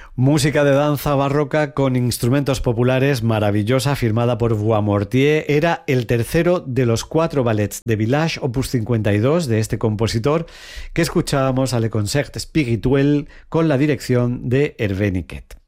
Música de danza barroca con instrumentos populares maravillosa, firmada por Boismortier. Era el tercero de los 4 ballets de Village, opus 52 de este compositor, que escuchábamos a Le Concert Spirituel con la dirección de Hervé Niquet.